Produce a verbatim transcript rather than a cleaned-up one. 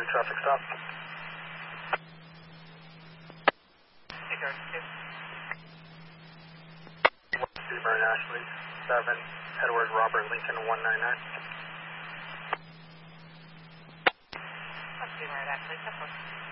two, traffic stop. Seaburn Ashley, seven, Edward Robert Lincoln, one nine nine. Seaburn Ashley, seven.